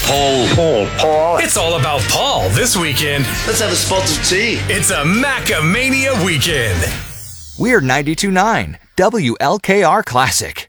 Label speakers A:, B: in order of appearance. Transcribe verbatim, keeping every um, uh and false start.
A: Paul. Paul. Paul.
B: It's all about Paul this weekend.
A: Let's have a spot of tea.
B: It's a Macamania weekend.
C: We're ninety-two point nine W L K R Classic.